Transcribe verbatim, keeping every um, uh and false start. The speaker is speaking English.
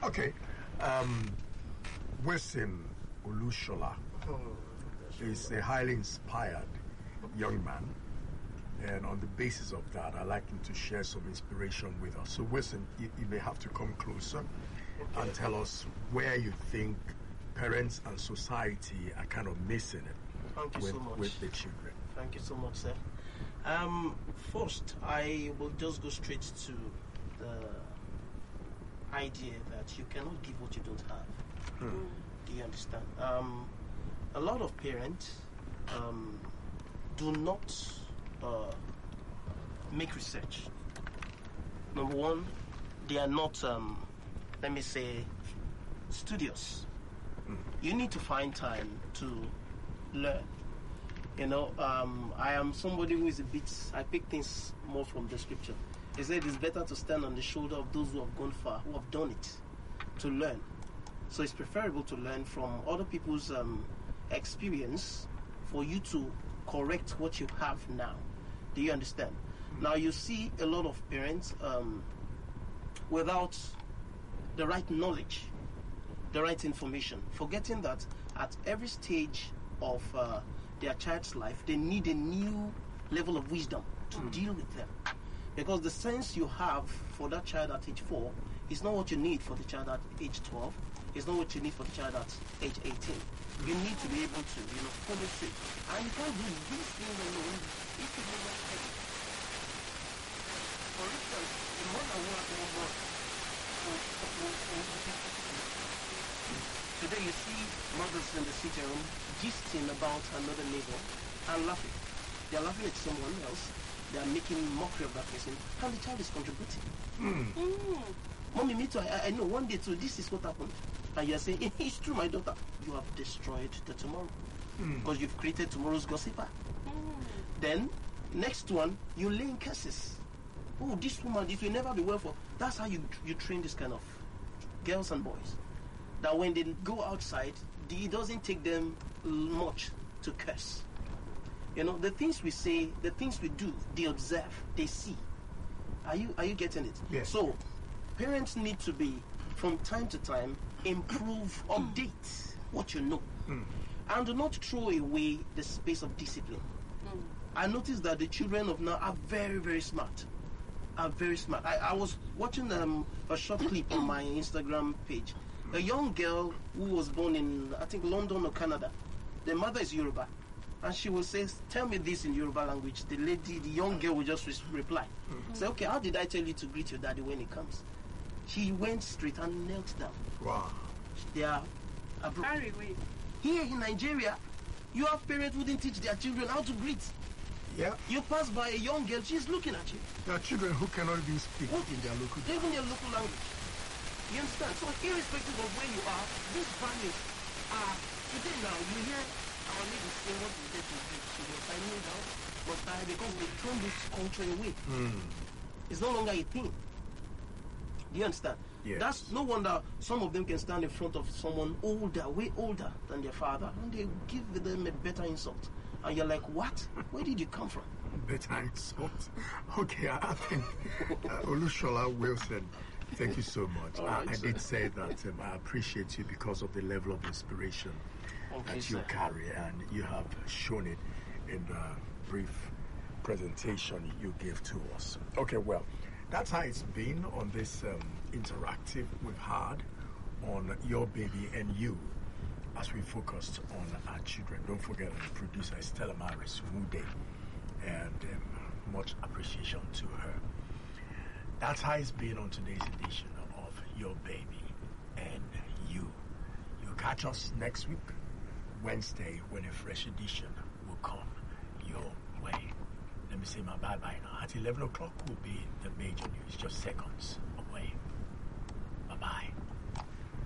Okay. Um, Wilson Olushola is a highly inspired young man. And on the basis of that, I'd like him to share some inspiration with us. So, Wilson, you, you may have to come closer okay. and tell us where you think parents and society are kind of missing it Thank you with, so much. with the children. Thank you so much, sir. Um, first, I will just go straight to the idea that you cannot give what you don't have. Hmm. Do you understand? Um, a lot of parents um, do not uh, make research. Number one, they are not, um, let me say, studious. Hmm. You need to find time to learn. You know, um, I am somebody who is a bit, I pick things more from the scripture. He said it's better to stand on the shoulder of those who have gone far, who have done it, to learn. So it's preferable to learn from other people's um, experience for you to correct what you have now. Do you understand? Mm-hmm. Now you see a lot of parents um, without the right knowledge, the right information, forgetting that at every stage of uh, their child's life, they need a new level of wisdom to mm. deal with them. Because the sense you have for that child at age four is not what you need for the child at age twelve. It's not what you need for the child at age eighteen. You need to be able to, you know, follow through. And you can't do these things alone if you never check it. For instance, the mother who has one word. Today you see mothers in the sitting room gisting about another neighbor and laughing. They are laughing at someone else. They are making mockery of that person, and the child is contributing. Mm. Mm. Mommy, me too. I, I know one day too. This is what happened, and you are saying it's true, my daughter. You have destroyed the tomorrow because mm. you've created tomorrow's gossiper. Mm. Then next one, you lay in curses. Oh, this woman, this will never be well for. That's how you you train this kind of girls and boys. That when they go outside, it doesn't take them much to curse. You know, the things we say, the things we do, they observe, they see. Are you are you getting it? Yes. So, parents need to be, from time to time, improve, update what you know. Mm. And do not throw away the space of discipline. Mm. I noticed that the children of now are very, very smart. Are very smart. I, I was watching um, a short clip on my Instagram page. A young girl who was born in, I think, London or Canada. The mother is Yoruba. And she will say, tell me this in Yoruba language. The lady, the young girl will just re- reply. Mm-hmm. Say, okay, how did I tell you to greet your daddy when he comes? She went straight and knelt down. Wow. They are abroad. Here in Nigeria, you have parents who didn't teach their children how to greet. Yeah. You pass by a young girl, she's looking at you. There are children who cannot even speak what? in their local language. Even their local language. You understand? So irrespective of where you are, these values are, today now, you hear our ladies say what we did to do. She was I know now, but I, because they thrown this culture away. Mm. It's no longer a thing. Do you understand? Yes. That's no wonder some of them can stand in front of someone older, way older than their father, and they give them a better insult. And you're like, what? Where did you come from? Better insult? Okay, I think uh, Olushola Wilson, thank you so much. Right, I, I did say that um, I appreciate you because of the level of inspiration okay, that you sir. carry, and you have shown it in the brief presentation you gave to us. Okay, well, that's how it's been on this um, interactive we've had on Your Baby and You, as we focused on our children. Don't forget the producer is Stella Maris Mude, and um, much appreciation to her. That's how it's been on today's edition of Your Baby and You. You'll catch us next week, Wednesday, when a fresh edition will come your way. Let me say my bye-bye now. At eleven o'clock will be the major news, just seconds.